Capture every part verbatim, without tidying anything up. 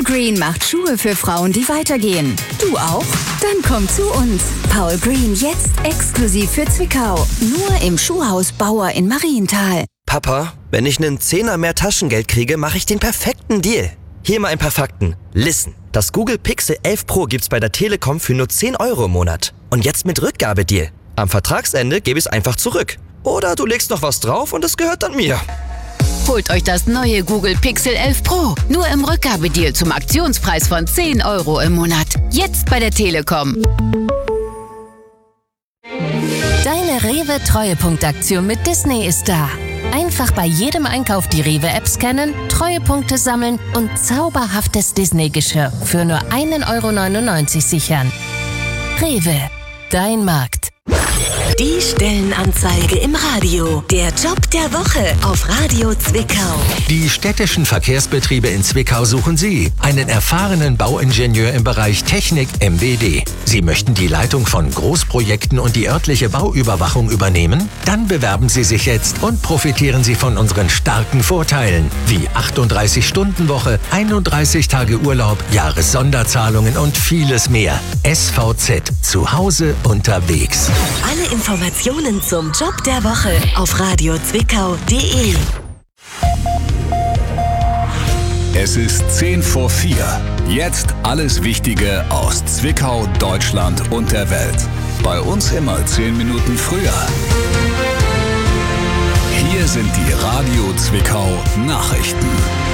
Paul Green macht Schuhe für Frauen, die weitergehen. Du auch? Dann komm zu uns. Paul Green jetzt exklusiv für Zwickau. Nur im Schuhhaus Bauer in Marienthal. Papa, wenn ich einen Zehner mehr Taschengeld kriege, mache ich den perfekten Deal. Hier mal ein paar Fakten. Listen, das Google Pixel elf Pro gibt's bei der Telekom für nur zehn Euro im Monat. Und jetzt mit Rückgabedeal. Am Vertragsende gebe ich es einfach zurück. Oder du legst noch was drauf und es gehört dann mir. Holt euch das neue Google Pixel elf Pro. Nur im Rückgabedeal zum Aktionspreis von zehn Euro im Monat. Jetzt bei der Telekom. Deine Rewe-Treuepunktaktion mit Disney ist da. Einfach bei jedem Einkauf die Rewe-App scannen, Treuepunkte sammeln und zauberhaftes Disney-Geschirr für nur ein Euro neunundneunzig sichern. Rewe, dein Markt. Die Stellenanzeige im Radio. Der Job der Woche auf Radio Zwickau. Die städtischen Verkehrsbetriebe in Zwickau suchen Sie, einen erfahrenen Bauingenieur im Bereich Technik M B D. Sie möchten die Leitung von Großprojekten und die örtliche Bauüberwachung übernehmen? Dann bewerben Sie sich jetzt und profitieren Sie von unseren starken Vorteilen, wie achtunddreißig-Stunden-Woche, einunddreißig Tage Urlaub, Jahressonderzahlungen und vieles mehr. S V Z, zu Hause unterwegs. Alle Informationen zum Job der Woche auf radio zwickau punkt de. Es ist zehn vor vier. Jetzt alles Wichtige aus Zwickau, Deutschland und der Welt. Bei uns immer zehn Minuten früher. Hier sind die Radio Zwickau Nachrichten.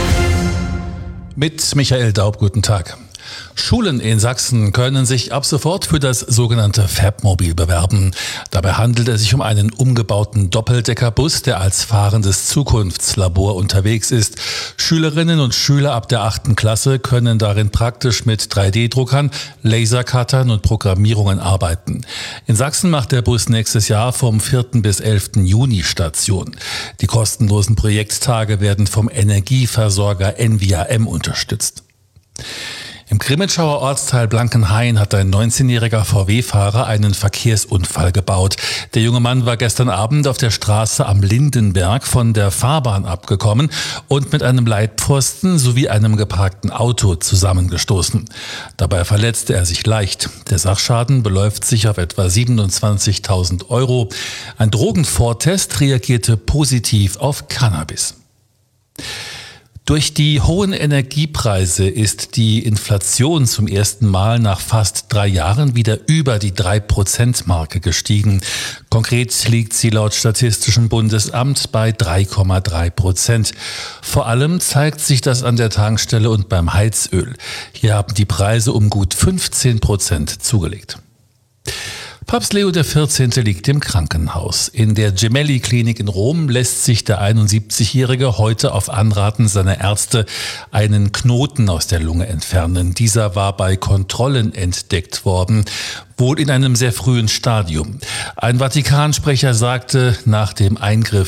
Mit Michael Daub, guten Tag. Schulen in Sachsen können sich ab sofort für das sogenannte Fabmobil bewerben. Dabei handelt es sich um einen umgebauten Doppeldeckerbus, der als fahrendes Zukunftslabor unterwegs ist. Schülerinnen und Schüler ab der achten Klasse können darin praktisch mit drei D Druckern, Lasercuttern und Programmierungen arbeiten. In Sachsen macht der Bus nächstes Jahr vom vierten bis elften Juni Station. Die kostenlosen Projekttage werden vom Energieversorger N V A M unterstützt. Im Grimmitschauer Ortsteil Blankenhain hat ein neunzehnjähriger V W-Fahrer einen Verkehrsunfall gebaut. Der junge Mann war gestern Abend auf der Straße am Lindenberg von der Fahrbahn abgekommen und mit einem Leitpfosten sowie einem geparkten Auto zusammengestoßen. Dabei verletzte er sich leicht. Der Sachschaden beläuft sich auf etwa siebenundzwanzigtausend Euro. Ein Drogenvortest reagierte positiv auf Cannabis. Durch die hohen Energiepreise ist die Inflation zum ersten Mal nach fast drei Jahren wieder über die drei Prozent Marke gestiegen. Konkret liegt sie laut Statistischem Bundesamt bei drei Komma drei Prozent. Vor allem zeigt sich das an der Tankstelle und beim Heizöl. Hier haben die Preise um gut fünfzehn Prozent zugelegt. Papst Leo der vierzehnte liegt im Krankenhaus. In der Gemelli-Klinik in Rom lässt sich der einundsiebzigjährige heute auf Anraten seiner Ärzte einen Knoten aus der Lunge entfernen. Dieser war bei Kontrollen entdeckt worden, wohl in einem sehr frühen Stadium. Ein Vatikansprecher sagte nach dem Eingriff